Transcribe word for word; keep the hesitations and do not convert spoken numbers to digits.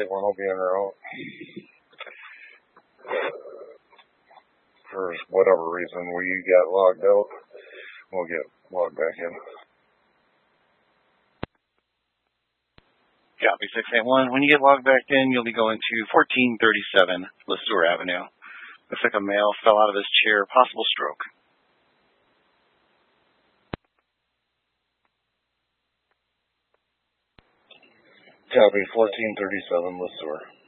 One will be en route. For whatever reason we got logged out, we'll get logged back in. Copy six eight one. When you get logged back in, you'll be going to fourteen thirty-seven Lesueur Avenue. Looks like a male fell out of his chair, possible stroke. Copy fourteen thirty-seven Lesueur.